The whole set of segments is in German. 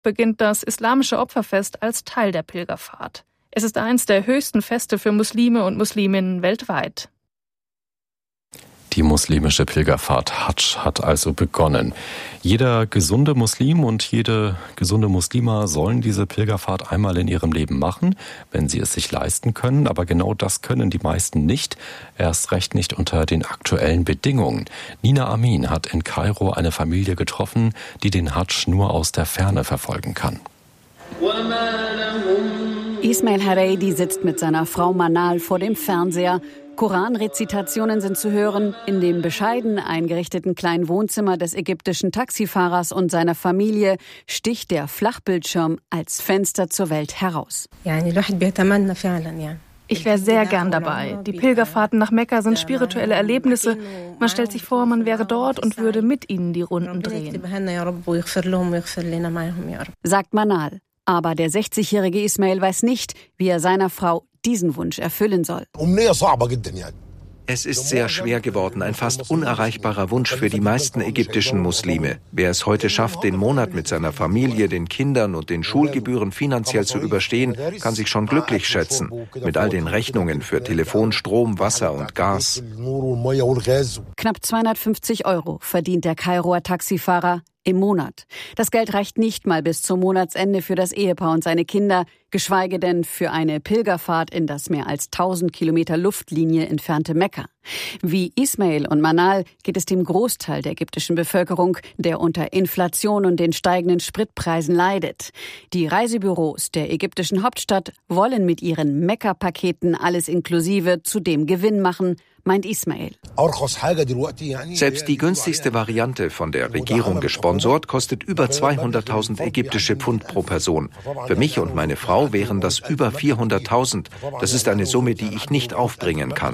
beginnt das islamische Opferfest als Teil der Pilgerfahrt. Es ist eines der höchsten Feste für Muslime und Musliminnen weltweit. Die muslimische Pilgerfahrt Hadsch hat also begonnen. Jeder gesunde Muslim und jede gesunde Muslima sollen diese Pilgerfahrt einmal in ihrem Leben machen, wenn sie es sich leisten können. Aber genau das können die meisten nicht, erst recht nicht unter den aktuellen Bedingungen. Nina Amin hat in Kairo eine Familie getroffen, die den Hadsch nur aus der Ferne verfolgen kann. Ismail Hareidi sitzt mit seiner Frau Manal vor dem Fernseher. Koranrezitationen sind zu hören in dem bescheiden eingerichteten kleinen Wohnzimmer des ägyptischen Taxifahrers und seiner Familie sticht der Flachbildschirm als Fenster zur Welt heraus. Ich wäre sehr gern dabei. Die Pilgerfahrten nach Mekka sind spirituelle Erlebnisse. Man stellt sich vor, man wäre dort und würde mit ihnen die Runden drehen. Sagt Manal. Aber der 60-jährige Ismail weiß nicht, wie er seiner Frau diesen Wunsch erfüllen soll. Es ist sehr schwer geworden, ein fast unerreichbarer Wunsch für die meisten ägyptischen Muslime. Wer es heute schafft, den Monat mit seiner Familie, den Kindern und den Schulgebühren finanziell zu überstehen, kann sich schon glücklich schätzen. Mit all den Rechnungen für Telefon, Strom, Wasser und Gas. Knapp 250 € verdient der Kairoer Taxifahrer im Monat. Das Geld reicht nicht mal bis zum Monatsende für das Ehepaar und seine Kinder, geschweige denn für eine Pilgerfahrt in das mehr als 1000 Kilometer Luftlinie entfernte Mekka. Wie Ismail und Manal geht es dem Großteil der ägyptischen Bevölkerung, der unter Inflation und den steigenden Spritpreisen leidet. Die Reisebüros der ägyptischen Hauptstadt wollen mit ihren Mekka-Paketen alles inklusive zudem Gewinn machen, meint Ismail. Selbst die günstigste Variante, von der Regierung gesponsort, kostet über 200.000 ägyptische Pfund pro Person. Für mich und meine Frau wären das über 400.000. Das ist eine Summe, die ich nicht aufbringen kann.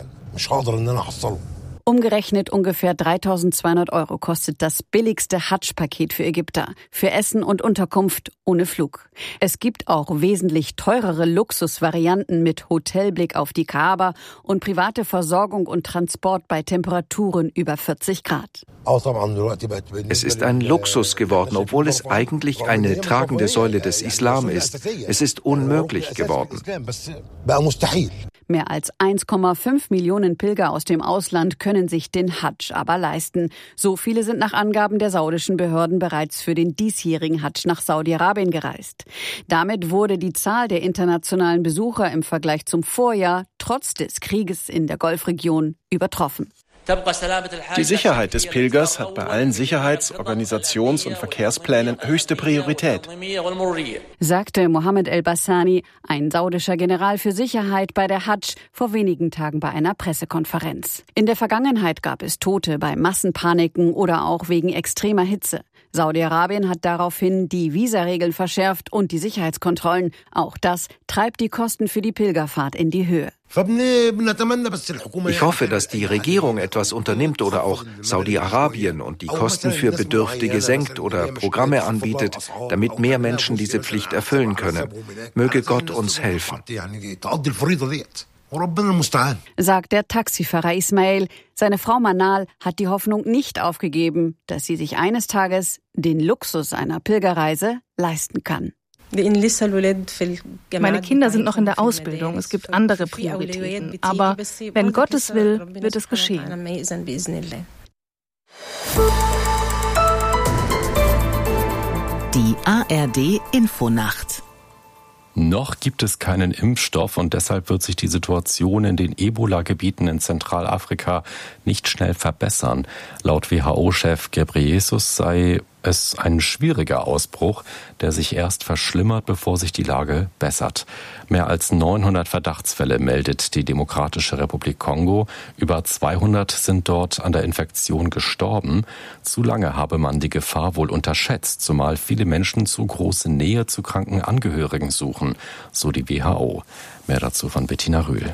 Umgerechnet ungefähr 3.200 € kostet das billigste Hadsch-Paket für Ägypter, für Essen und Unterkunft ohne Flug. Es gibt auch wesentlich teurere Luxusvarianten mit Hotelblick auf die Kaaba und private Versorgung und Transport bei Temperaturen über 40 Grad. Es ist ein Luxus geworden, obwohl es eigentlich eine tragende Säule des Islam ist. Es ist unmöglich geworden. Mehr als 1,5 Millionen Pilger aus dem Ausland können sich den Hadsch aber leisten. So viele sind nach Angaben der saudischen Behörden bereits für den diesjährigen Hadsch nach Saudi-Arabien gereist. Damit wurde die Zahl der internationalen Besucher im Vergleich zum Vorjahr trotz des Krieges in der Golfregion übertroffen. Die Sicherheit des Pilgers hat bei allen Sicherheits-, Organisations- und Verkehrsplänen höchste Priorität, sagte Mohammed El-Bassani, ein saudischer General für Sicherheit bei der Hadsch, vor wenigen Tagen bei einer Pressekonferenz. In der Vergangenheit gab es Tote bei Massenpaniken oder auch wegen extremer Hitze. Saudi-Arabien hat daraufhin die Visaregeln verschärft und die Sicherheitskontrollen. Auch das treibt die Kosten für die Pilgerfahrt in die Höhe. Ich hoffe, dass die Regierung etwas unternimmt oder auch Saudi-Arabien und die Kosten für Bedürftige senkt oder Programme anbietet, damit mehr Menschen diese Pflicht erfüllen können. Möge Gott uns helfen. Sagt der Taxifahrer Ismail. Seine Frau Manal hat die Hoffnung nicht aufgegeben, dass sie sich eines Tages den Luxus einer Pilgerreise leisten kann. Meine Kinder sind noch in der Ausbildung. Es gibt andere Prioritäten. Aber wenn Gott es will, wird es geschehen. Die ARD Infonacht. Noch gibt es keinen Impfstoff und deshalb wird sich die Situation in den Ebola-Gebieten in Zentralafrika nicht schnell verbessern. Laut WHO-Chef Ghebreyesus sei es ein schwieriger Ausbruch, der sich erst verschlimmert, bevor sich die Lage bessert. Mehr als 900 Verdachtsfälle meldet die Demokratische Republik Kongo. Über 200 sind dort an der Infektion gestorben. Zu lange habe man die Gefahr wohl unterschätzt, zumal viele Menschen zu große Nähe zu kranken Angehörigen suchen, so die WHO. Mehr dazu von Bettina Rühl.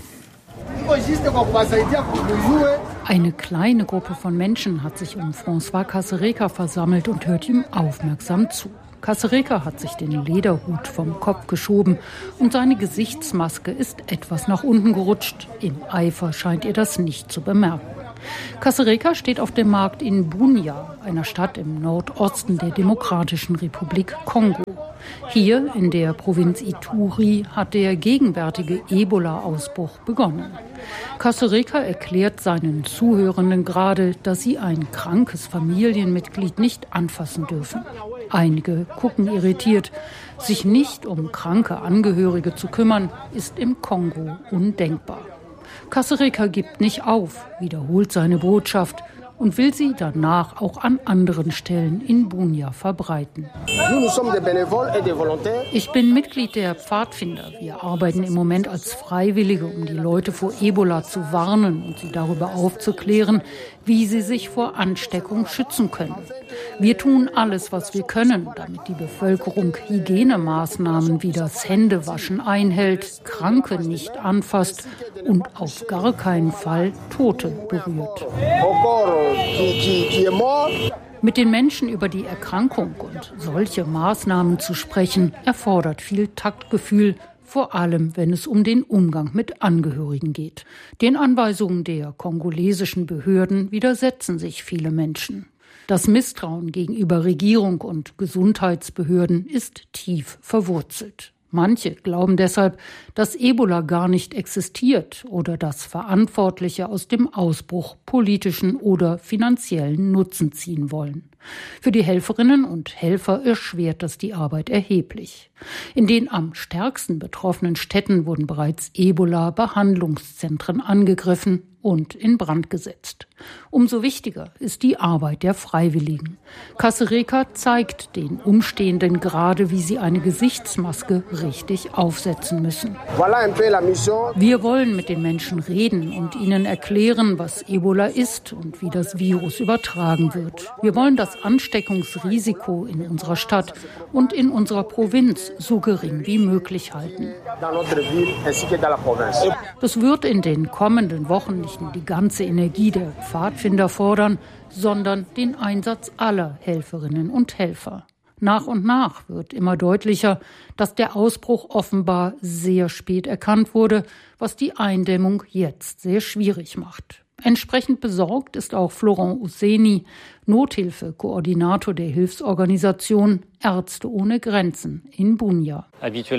Eine kleine Gruppe von Menschen hat sich um François Kasereka versammelt und hört ihm aufmerksam zu. Kasereka hat sich den Lederhut vom Kopf geschoben und seine Gesichtsmaske ist etwas nach unten gerutscht. Im Eifer scheint ihr das nicht zu bemerken. Kasereka steht auf dem Markt in Bunia, einer Stadt im Nordosten der Demokratischen Republik Kongo. Hier in der Provinz Ituri hat der gegenwärtige Ebola-Ausbruch begonnen. Kasereka erklärt seinen Zuhörenden gerade, dass sie ein krankes Familienmitglied nicht anfassen dürfen. Einige gucken irritiert. Sich nicht um kranke Angehörige zu kümmern, ist im Kongo undenkbar. Kasereka gibt nicht auf, wiederholt seine Botschaft und will sie danach auch an anderen Stellen in Bunia verbreiten. Ich bin Mitglied der Pfadfinder. Wir arbeiten im Moment als Freiwillige, um die Leute vor Ebola zu warnen und sie darüber aufzuklären, wie sie sich vor Ansteckung schützen können. Wir tun alles, was wir können, damit die Bevölkerung Hygienemaßnahmen wie das Händewaschen einhält, Kranke nicht anfasst und auf gar keinen Fall Tote berührt. Mit den Menschen über die Erkrankung und solche Maßnahmen zu sprechen, erfordert viel Taktgefühl, vor allem wenn es um den Umgang mit Angehörigen geht. Den Anweisungen der kongolesischen Behörden widersetzen sich viele Menschen. Das Misstrauen gegenüber Regierung und Gesundheitsbehörden ist tief verwurzelt. Manche glauben deshalb, dass Ebola gar nicht existiert oder dass Verantwortliche aus dem Ausbruch politischen oder finanziellen Nutzen ziehen wollen. Für die Helferinnen und Helfer erschwert das die Arbeit erheblich. In den am stärksten betroffenen Städten wurden bereits Ebola-Behandlungszentren angegriffen und in Brand gesetzt. Umso wichtiger ist die Arbeit der Freiwilligen. Kasereka zeigt den Umstehenden gerade, wie sie eine Gesichtsmaske richtig aufsetzen müssen. Wir wollen mit den Menschen reden und ihnen erklären, was Ebola ist und wie das Virus übertragen wird. Wir wollen das Ansteckungsrisiko in unserer Stadt und in unserer Provinz so gering wie möglich halten. Das wird in den kommenden Wochen nicht nur die ganze Energie der Pfadfinder fordern, sondern den Einsatz aller Helferinnen und Helfer. Nach und nach wird immer deutlicher, dass der Ausbruch offenbar sehr spät erkannt wurde, was die Eindämmung jetzt sehr schwierig macht. Entsprechend besorgt ist auch Florent Ousseni, Nothilfekoordinator der Hilfsorganisation Ärzte ohne Grenzen in Bunia.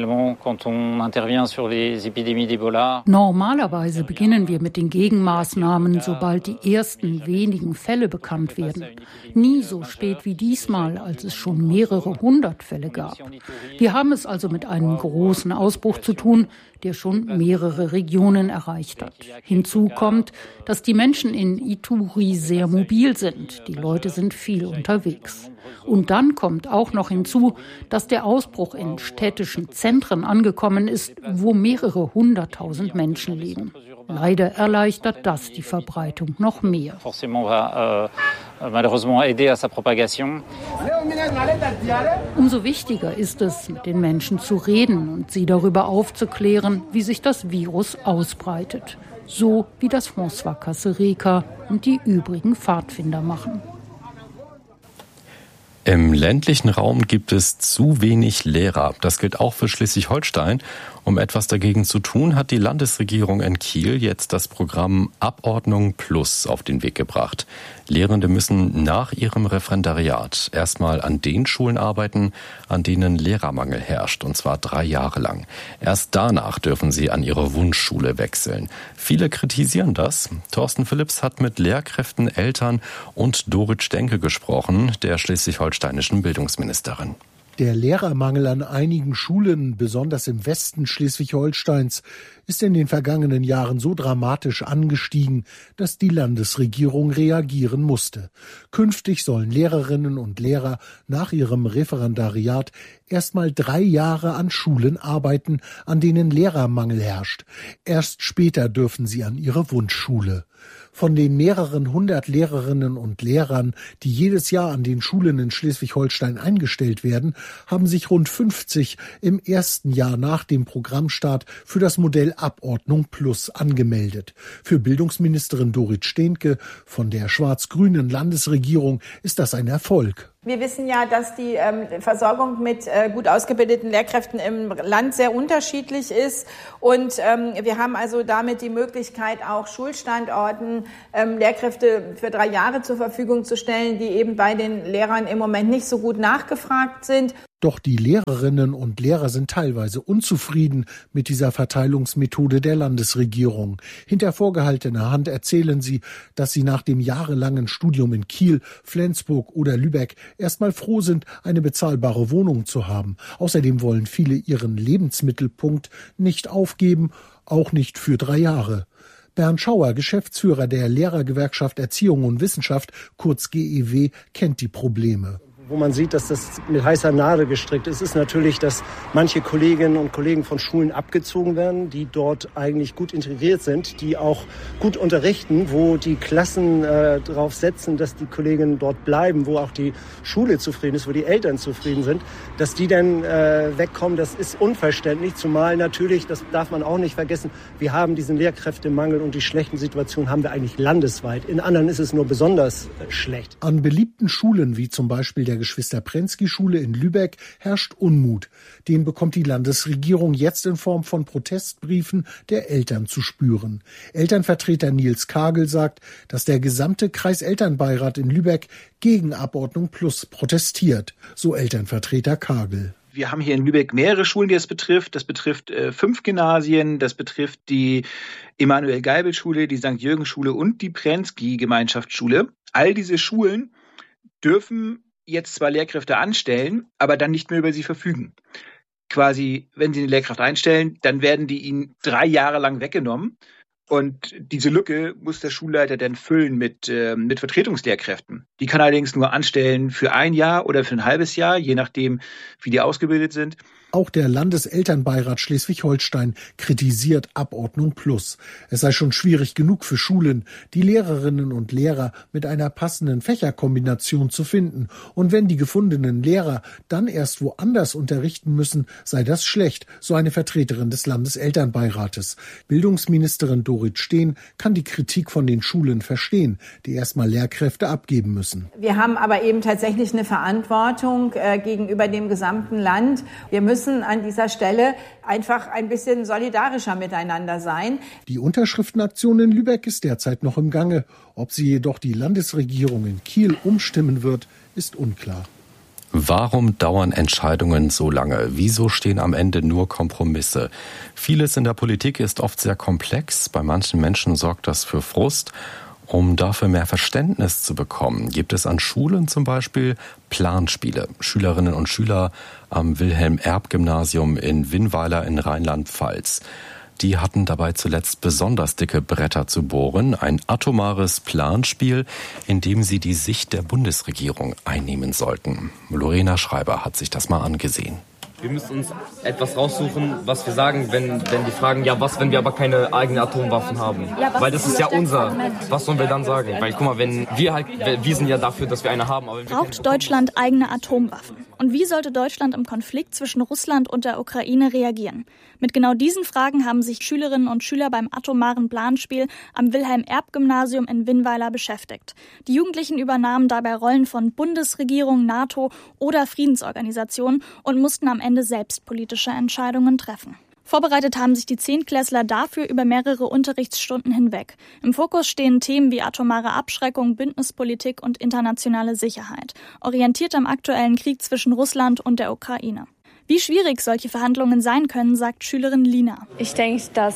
Normalerweise beginnen wir mit den Gegenmaßnahmen, sobald die ersten wenigen Fälle bekannt werden. Nie so spät wie diesmal, als es schon mehrere hundert Fälle gab. Wir haben es also mit einem großen Ausbruch zu tun, der schon mehrere Regionen erreicht hat. Hinzu kommt, dass die Menschen in Ituri sehr mobil sind. Die Leute sind viel unterwegs. Und dann kommt auch noch hinzu, dass der Ausbruch in städtischen Zentren angekommen ist, wo mehrere 100.000 Menschen leben. Leider erleichtert das die Verbreitung noch mehr. Umso wichtiger ist es, mit den Menschen zu reden und sie darüber aufzuklären, wie sich das Virus ausbreitet. So wie das François Kasereka und die übrigen Pfadfinder machen. Im ländlichen Raum gibt es zu wenig Lehrer. Das gilt auch für Schleswig-Holstein. Um etwas dagegen zu tun, hat die Landesregierung in Kiel jetzt das Programm Abordnung Plus auf den Weg gebracht. Lehrende müssen nach ihrem Referendariat erstmal an den Schulen arbeiten, an denen Lehrermangel herrscht, und zwar 3 Jahre lang. Erst danach dürfen sie an ihre Wunschschule wechseln. Viele kritisieren das. Thorsten Philipps hat mit Lehrkräften, Eltern und Dorit Stenke gesprochen, der schleswig-holsteinischen Bildungsministerin. Der Lehrermangel an einigen Schulen, besonders im Westen Schleswig-Holsteins, ist in den vergangenen Jahren so dramatisch angestiegen, dass die Landesregierung reagieren musste. Künftig sollen Lehrerinnen und Lehrer nach ihrem Referendariat erstmal 3 Jahre an Schulen arbeiten, an denen Lehrermangel herrscht. Erst später dürfen sie an ihre Wunschschule. Von den mehreren 100 Lehrerinnen und Lehrern, die jedes Jahr an den Schulen in Schleswig-Holstein eingestellt werden, haben sich rund 50 im ersten Jahr nach dem Programmstart für das Modell Abordnung Plus angemeldet. Für Bildungsministerin Dorit Stenke von der schwarz-grünen Landesregierung ist das ein Erfolg. Wir wissen ja, dass die Versorgung mit gut ausgebildeten Lehrkräften im Land sehr unterschiedlich ist. Und wir haben also damit die Möglichkeit, auch Schulstandorten Lehrkräfte für 3 Jahre zur Verfügung zu stellen, die eben bei den Lehrern im Moment nicht so gut nachgefragt sind. Doch die Lehrerinnen und Lehrer sind teilweise unzufrieden mit dieser Verteilungsmethode der Landesregierung. Hinter vorgehaltener Hand erzählen sie, dass sie nach dem jahrelangen Studium in Kiel, Flensburg oder Lübeck erstmal froh sind, eine bezahlbare Wohnung zu haben. Außerdem wollen viele ihren Lebensmittelpunkt nicht aufgeben, auch nicht für 3 Jahre. Bernd Schauer, Geschäftsführer der Lehrergewerkschaft Erziehung und Wissenschaft, kurz GEW, kennt die Probleme. Wo man sieht, dass das mit heißer Nadel gestrickt ist, ist natürlich, dass manche Kolleginnen und Kollegen von Schulen abgezogen werden, die dort eigentlich gut integriert sind, die auch gut unterrichten, wo die Klassen darauf setzen, dass die Kolleginnen dort bleiben, wo auch die Schule zufrieden ist, wo die Eltern zufrieden sind. Dass die dann wegkommen, das ist unverständlich, zumal natürlich, das darf man auch nicht vergessen, wir haben diesen Lehrkräftemangel und die schlechten Situationen haben wir eigentlich landesweit. In anderen ist es nur besonders schlecht. An beliebten Schulen, wie zum Beispiel der Geschwister-Prensky-Schule in Lübeck, herrscht Unmut. Den bekommt die Landesregierung jetzt in Form von Protestbriefen der Eltern zu spüren. Elternvertreter Nils Kagel sagt, dass der gesamte Kreiselternbeirat in Lübeck gegen Abordnung Plus protestiert. So Elternvertreter Kagel. Wir haben hier in Lübeck mehrere Schulen, die es betrifft. Das betrifft 5 Gymnasien, das betrifft die Emanuel-Geibel-Schule, die St. Jürgen-Schule und die Prensky-Gemeinschaftsschule. All diese Schulen dürfen jetzt zwar Lehrkräfte anstellen, aber dann nicht mehr über sie verfügen. Quasi, wenn sie eine Lehrkraft einstellen, dann werden die ihnen 3 Jahre lang weggenommen. Und diese Lücke muss der Schulleiter dann füllen mit Vertretungslehrkräften. Die kann allerdings nur anstellen für 1 Jahr oder für ein halbes Jahr, je nachdem, wie die ausgebildet sind. Auch der Landeselternbeirat Schleswig-Holstein kritisiert Abordnung Plus. Es sei schon schwierig genug für Schulen, die Lehrerinnen und Lehrer mit einer passenden Fächerkombination zu finden. Und wenn die gefundenen Lehrer dann erst woanders unterrichten müssen, sei das schlecht, so eine Vertreterin des Landeselternbeirates. Bildungsministerin Dorit Steen kann die Kritik von den Schulen verstehen, die erstmal Lehrkräfte abgeben müssen. Wir haben aber eben tatsächlich eine Verantwortung gegenüber dem gesamten Land. Wir müssen an dieser Stelle einfach ein bisschen solidarischer miteinander sein. Die Unterschriftenaktion in Lübeck ist derzeit noch im Gange. Ob sie jedoch die Landesregierung in Kiel umstimmen wird, ist unklar. Warum dauern Entscheidungen so lange? Wieso stehen am Ende nur Kompromisse? Vieles in der Politik ist oft sehr komplex. Bei manchen Menschen sorgt das für Frust. Um dafür mehr Verständnis zu bekommen, gibt es an Schulen zum Beispiel Planspiele. Schülerinnen und Schüler am Wilhelm-Erb-Gymnasium in Winnweiler in Rheinland-Pfalz. Die hatten dabei zuletzt besonders dicke Bretter zu bohren. Ein atomares Planspiel, in dem sie die Sicht der Bundesregierung einnehmen sollten. Lorena Schreiber hat sich das mal angesehen. Wir müssen uns etwas raussuchen, was wir sagen, wenn die fragen, ja, was, wenn wir aber keine eigenen Atomwaffen haben? Ja, weil das ist ja unser. Was sollen wir dann sagen? Weil, guck mal, wir sind ja dafür, dass wir eine haben. Aber braucht Deutschland eigene Atomwaffen? Und wie sollte Deutschland im Konflikt zwischen Russland und der Ukraine reagieren? Mit genau diesen Fragen haben sich Schülerinnen und Schüler beim atomaren Planspiel am Wilhelm-Erb-Gymnasium in Winnweiler beschäftigt. Die Jugendlichen übernahmen dabei Rollen von Bundesregierung, NATO oder Friedensorganisationen und mussten am Ende selbst politische Entscheidungen treffen. Vorbereitet haben sich die Zehntklässler dafür über mehrere Unterrichtsstunden hinweg. Im Fokus stehen Themen wie atomare Abschreckung, Bündnispolitik und internationale Sicherheit, orientiert am aktuellen Krieg zwischen Russland und der Ukraine. Wie schwierig solche Verhandlungen sein können, sagt Schülerin Lina. Ich denke, dass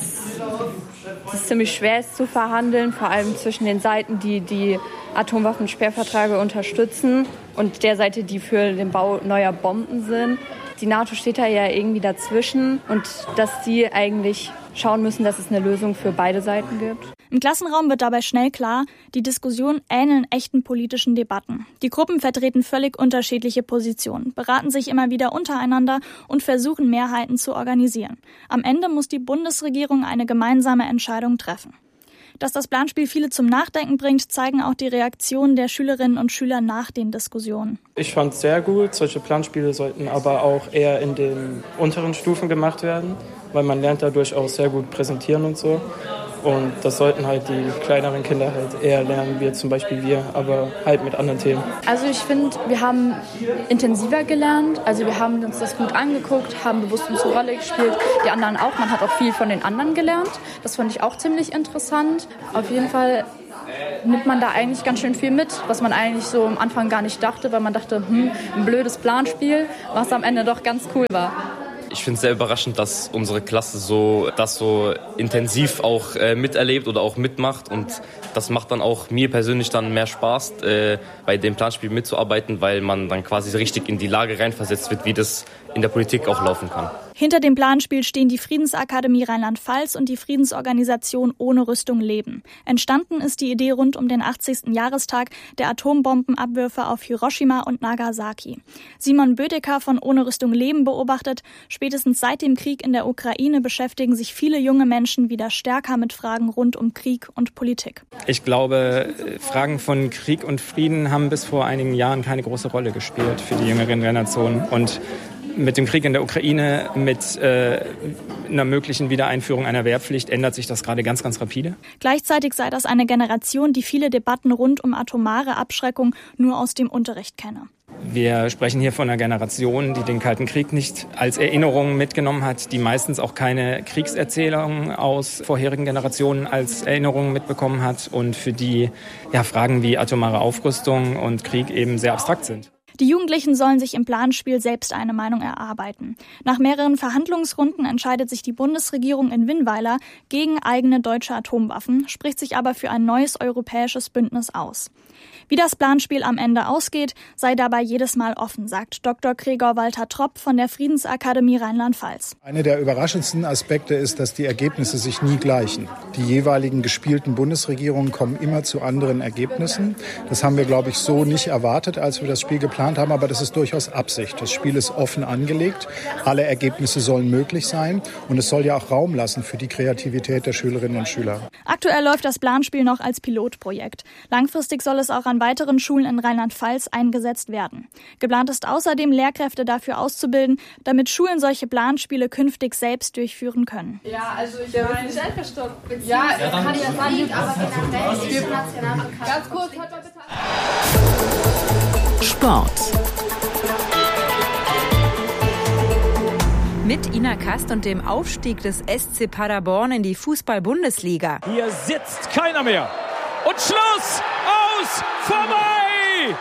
es ziemlich schwer ist zu verhandeln, vor allem zwischen den Seiten, die Atomwaffensperrverträge unterstützen und der Seite, die für den Bau neuer Bomben sind. Die NATO steht da ja irgendwie dazwischen und dass die eigentlich schauen müssen, dass es eine Lösung für beide Seiten gibt. Im Klassenraum wird dabei schnell klar, die Diskussionen ähneln echten politischen Debatten. Die Gruppen vertreten völlig unterschiedliche Positionen, beraten sich immer wieder untereinander und versuchen, Mehrheiten zu organisieren. Am Ende muss die Bundesregierung eine gemeinsame Entscheidung treffen. Dass das Planspiel viele zum Nachdenken bringt, zeigen auch die Reaktionen der Schülerinnen und Schüler nach den Diskussionen. Ich fand es sehr gut. Solche Planspiele sollten aber auch eher in den unteren Stufen gemacht werden, weil man lernt dadurch auch sehr gut präsentieren und so. Und das sollten halt die kleineren Kinder halt eher lernen, wie zum Beispiel wir, aber halt mit anderen Themen. Also ich finde, wir haben intensiver gelernt. Also wir haben uns das gut angeguckt, haben bewusst unsere Rolle gespielt. Die anderen auch. Man hat auch viel von den anderen gelernt. Das fand ich auch ziemlich interessant. Auf jeden Fall nimmt man da eigentlich ganz schön viel mit, was man eigentlich so am Anfang gar nicht dachte, weil man dachte, ein blödes Planspiel, was am Ende doch ganz cool war. Ich finde es sehr überraschend, dass unsere Klasse das so intensiv auch miterlebt oder auch mitmacht. Und das macht dann auch mir persönlich dann mehr Spaß, bei dem Planspiel mitzuarbeiten, weil man dann quasi richtig in die Lage reinversetzt wird, wie das in der Politik auch laufen kann. Hinter dem Planspiel stehen die Friedensakademie Rheinland-Pfalz und die Friedensorganisation Ohne Rüstung leben. Entstanden ist die Idee rund um den 80. Jahrestag der Atombombenabwürfe auf Hiroshima und Nagasaki. Simon Bödecker von Ohne Rüstung leben beobachtet, spätestens seit dem Krieg in der Ukraine beschäftigen sich viele junge Menschen wieder stärker mit Fragen rund um Krieg und Politik. Ich glaube, Fragen von Krieg und Frieden haben bis vor einigen Jahren keine große Rolle gespielt für die jüngeren Generationen. Und mit dem Krieg in der Ukraine, mit einer möglichen Wiedereinführung einer Wehrpflicht ändert sich das gerade ganz, ganz rapide. Gleichzeitig sei das eine Generation, die viele Debatten rund um atomare Abschreckung nur aus dem Unterricht kenne. Wir sprechen hier von einer Generation, die den Kalten Krieg nicht als Erinnerung mitgenommen hat, die meistens auch keine Kriegserzählungen aus vorherigen Generationen als Erinnerungen mitbekommen hat und für die Fragen wie atomare Aufrüstung und Krieg eben sehr abstrakt sind. Die Jugendlichen sollen sich im Planspiel selbst eine Meinung erarbeiten. Nach mehreren Verhandlungsrunden entscheidet sich die Bundesregierung in Winnweiler gegen eigene deutsche Atomwaffen, spricht sich aber für ein neues europäisches Bündnis aus. Wie das Planspiel am Ende ausgeht, sei dabei jedes Mal offen, sagt Dr. Gregor Walter Tropp von der Friedensakademie Rheinland-Pfalz. Einer der überraschendsten Aspekte ist, dass die Ergebnisse sich nie gleichen. Die jeweiligen gespielten Bundesregierungen kommen immer zu anderen Ergebnissen. Das haben wir, glaube ich, so nicht erwartet, als wir das Spiel geplant haben, aber das ist durchaus Absicht. Das Spiel ist offen angelegt, alle Ergebnisse sollen möglich sein und es soll ja auch Raum lassen für die Kreativität der Schülerinnen und Schüler. Aktuell läuft das Planspiel noch als Pilotprojekt. Langfristig soll es auch an weiteren Schulen in Rheinland-Pfalz eingesetzt werden. Geplant ist außerdem, Lehrkräfte dafür auszubilden, damit Schulen solche Planspiele künftig selbst durchführen können. Ja, also ich bin nicht einverstanden. Ja, kann ich ja sagen, aber generell ganz kurz, hört mal bitte. Sport. Mit Ina Kast und dem Aufstieg des SC Paderborn in die Fußball-Bundesliga. Hier sitzt keiner mehr. Und Schluss! Aus! Vorbei!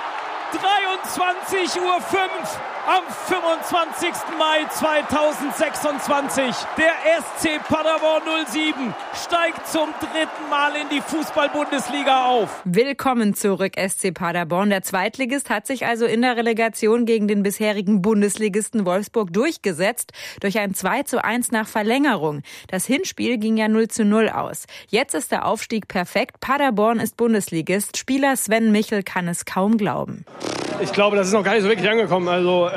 23:05 am 25. Mai 2026. Der SC Paderborn 07 steigt zum 3. Mal in die Fußball-Bundesliga auf. Willkommen zurück, SC Paderborn. Der Zweitligist hat sich also in der Relegation gegen den bisherigen Bundesligisten Wolfsburg durchgesetzt, durch ein 2:1 nach Verlängerung. Das Hinspiel ging ja 0:0 aus. Jetzt ist der Aufstieg perfekt. Paderborn ist Bundesligist. Spieler Sven Michel kann es kaum glauben. Ich glaube, das ist noch gar nicht so wirklich angekommen. Also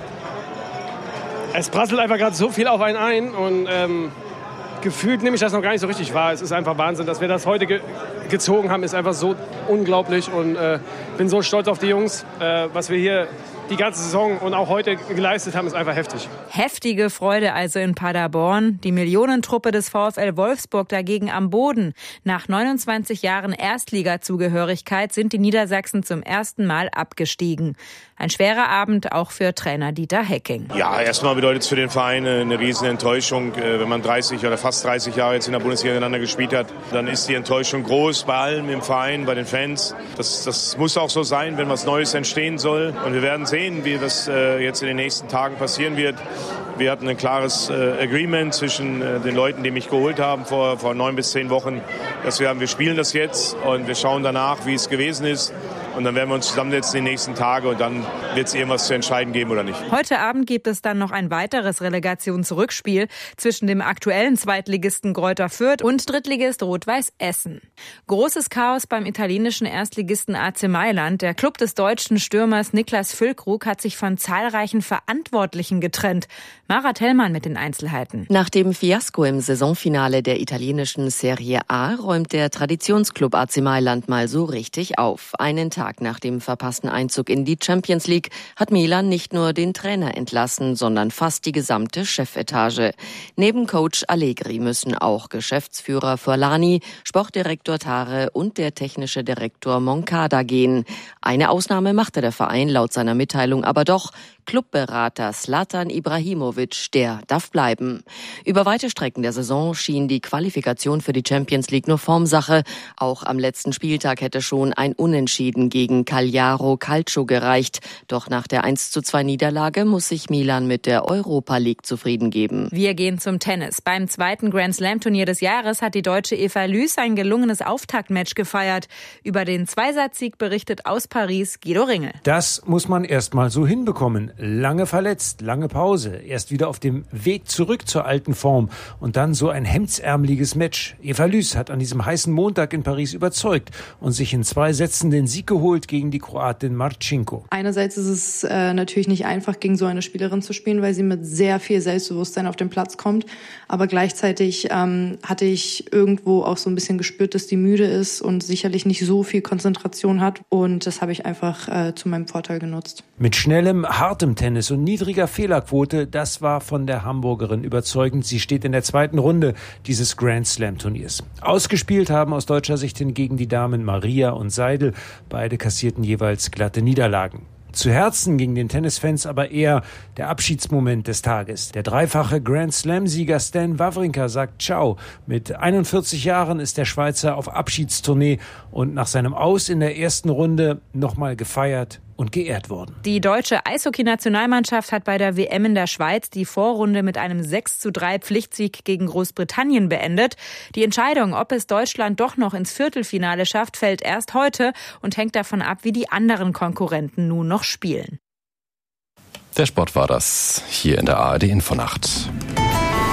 es prasselt einfach gerade so viel auf einen ein und gefühlt nehme ich das noch gar nicht so richtig wahr. Es ist einfach Wahnsinn, dass wir das heute gezogen haben, ist einfach so unglaublich und bin so stolz auf die Jungs, was wir hier die ganze Saison und auch heute geleistet haben, ist einfach heftig. Heftige Freude also in Paderborn. Die Millionentruppe des VfL Wolfsburg dagegen am Boden. Nach 29 Jahren Erstligazugehörigkeit sind die Niedersachsen zum ersten Mal abgestiegen. Ein schwerer Abend auch für Trainer Dieter Hecking. Ja, erstmal bedeutet es für den Verein eine riesen Enttäuschung. Wenn man 30 oder fast 30 Jahre jetzt in der Bundesliga miteinander gespielt hat, dann ist die Enttäuschung groß bei allen im Verein, bei den Fans. Das muss auch so sein, wenn was Neues entstehen soll. Und wir werden sehen, wie das jetzt in den nächsten Tagen passieren wird. Wir hatten ein klares Agreement zwischen den Leuten, die mich geholt haben vor 9 bis 10 Wochen, dass wir spielen das jetzt und wir schauen danach, wie es gewesen ist. Und dann werden wir uns zusammensetzen in den nächsten Tagen und dann wird es irgendwas zu entscheiden geben oder nicht. Heute Abend gibt es dann noch ein weiteres Relegationsrückspiel zwischen dem aktuellen Zweitligisten Greuther Fürth und Drittligist Rot-Weiß Essen. Großes Chaos beim italienischen Erstligisten AC Mailand. Der Club des deutschen Stürmers Niklas Füllkrug hat sich von zahlreichen Verantwortlichen getrennt. Mara Tellmann mit den Einzelheiten. Nach dem Fiasko im Saisonfinale der italienischen Serie A räumt der Traditionsclub AC Mailand mal so richtig auf. Einen Tag Tag nach dem verpassten Einzug in die Champions League hat Milan nicht nur den Trainer entlassen, sondern fast die gesamte Chefetage. Neben Coach Allegri müssen auch Geschäftsführer Forlani, Sportdirektor Tare und der technische Direktor Moncada gehen. Eine Ausnahme machte der Verein laut seiner Mitteilung aber doch. Clubberater Zlatan Ibrahimovic, der darf bleiben. Über weite Strecken der Saison schien die Qualifikation für die Champions League nur Formsache. Auch am letzten Spieltag hätte schon ein Unentschieden gegen Cagliari Calcio gereicht. Doch nach der 1:2 Niederlage muss sich Milan mit der Europa League zufrieden geben. Wir gehen zum Tennis. Beim zweiten Grand Slam Turnier des Jahres hat die Deutsche Eva Lüß ein gelungenes Auftaktmatch gefeiert. Über den Zweisatzsieg berichtet aus Paris Guido Ringel. Das muss man erst mal so hinbekommen. Lange verletzt, lange Pause, erst wieder auf dem Weg zurück zur alten Form und dann so ein hemdsärmeliges Match. Eva Lüß hat an diesem heißen Montag in Paris überzeugt und sich in 2 Sätzen den Sieg geholt gegen die Kroatin Marcinko. Einerseits ist es natürlich nicht einfach, gegen so eine Spielerin zu spielen, weil sie mit sehr viel Selbstbewusstsein auf den Platz kommt. Aber gleichzeitig hatte ich irgendwo auch so ein bisschen gespürt, dass die müde ist und sicherlich nicht so viel Konzentration hat. Und das habe ich einfach zu meinem Vorteil genutzt. Mit schnellem, hartem Tennis und niedriger Fehlerquote, das war von der Hamburgerin überzeugend. Sie steht in der 2. Runde dieses Grand Slam Turniers. Ausgespielt haben aus deutscher Sicht hingegen die Damen Maria und Seidel. Beide kassierten jeweils glatte Niederlagen. Zu Herzen ging den Tennisfans aber eher der Abschiedsmoment des Tages. Der dreifache Grand-Slam-Sieger Stan Wawrinka sagt Ciao. Mit 41 Jahren ist der Schweizer auf Abschiedstournee und nach seinem Aus in der ersten Runde nochmal gefeiert und geehrt worden. Die deutsche Eishockey-Nationalmannschaft hat bei der WM in der Schweiz die Vorrunde mit einem 6:3 Pflichtsieg gegen Großbritannien beendet. Die Entscheidung, ob es Deutschland doch noch ins Viertelfinale schafft, fällt erst heute und hängt davon ab, wie die anderen Konkurrenten nun noch spielen. Der Sport war das hier in der ARD Infonacht.